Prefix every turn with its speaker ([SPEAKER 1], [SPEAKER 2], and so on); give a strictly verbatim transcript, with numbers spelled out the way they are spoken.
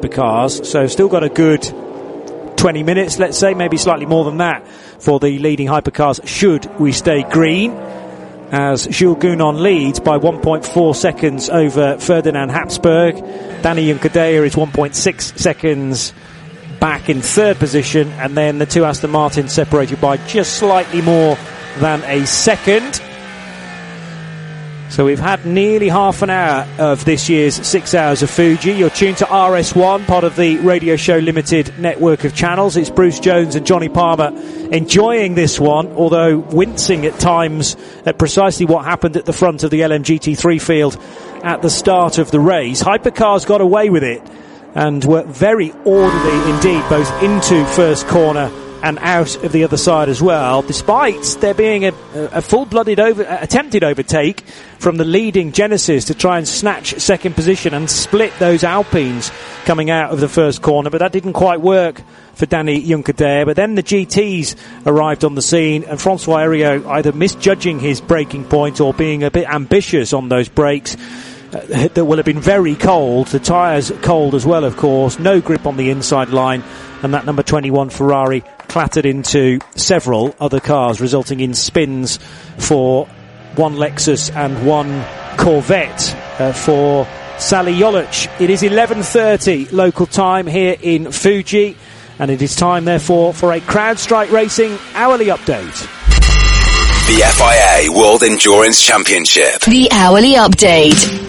[SPEAKER 1] hypercars, so still got a good twenty minutes, let's say, maybe slightly more than that for the leading hypercars should we stay green, as Jules Gounon leads by one point four seconds over Ferdinand Habsburg. Danny Juncadella is one point six seconds back in third position, and then the two Aston Martins separated by just slightly more than a second. So we've had nearly half an hour of this year's Six Hours of Fuji. You're tuned to R S one, part of the Radio Show Limited network of channels. It's Bruce Jones and Johnny Palmer enjoying this one, although wincing at times at precisely what happened at the front of the L M G T three field at the start of the race. Hypercars got away with it and were very orderly indeed, both into first corner and out of the other side as well, despite there being a, a full-blooded over, uh, attempted overtake from the leading Genesis to try and snatch second position and split those Alpines coming out of the first corner, but that didn't quite work for Danny Juncadella. But then the G Ts arrived on the scene, and Francois Heriot either misjudging his braking point or being a bit ambitious on those brakes uh, that will have been very cold. The tyres cold as well, of course. No grip on the inside line, and that number twenty-one Ferrari clattered into several other cars, resulting in spins for one Lexus and one Corvette uh, for Sally Jolic. It is eleven thirty local time here in Fuji, and it is time, therefore, for a CrowdStrike Racing hourly update.
[SPEAKER 2] The F I A World Endurance Championship.
[SPEAKER 3] The hourly update.